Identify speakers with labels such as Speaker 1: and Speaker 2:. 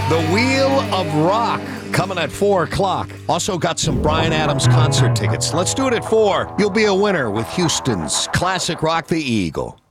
Speaker 1: The Wheel of Rock coming at 4 o'clock. Also got some Bryan Adams concert tickets. Let's do it at 4. You'll be a winner with Houston's classic rock, The Eagle.